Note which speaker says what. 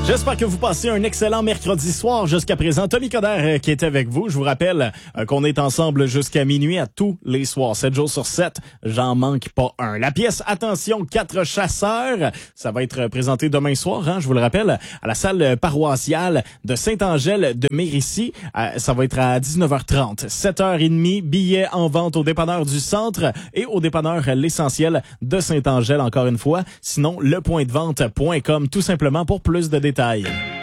Speaker 1: J'espère que vous passez un excellent mercredi soir. Jusqu'à présent, Tommy Coderre qui est avec vous. Je vous rappelle qu'on est ensemble jusqu'à minuit à tous les soirs. 7 jours sur 7, j'en manque pas un. La pièce Attention 4 chasseurs, ça va être présenté demain soir, je vous le rappelle, à la salle paroissiale de Saint-Angèle de Mérici. Ça va être à 19h30. 7h30, billets en vente au dépanneur du centre et au dépanneur L'Essentiel de Saint-Angèle, encore une fois. Sinon, lepointdevente.com, tout simplement pour plus de détails.